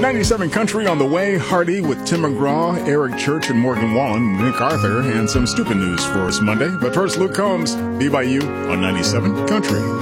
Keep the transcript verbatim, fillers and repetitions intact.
ninety-seven Country on the way. Hardy with Tim McGraw, Eric Church, and Morgan Wallen, Nick Arthur, and some stupid news for us Monday. But first, Luke Combs, Be By You on ninety-seven Country.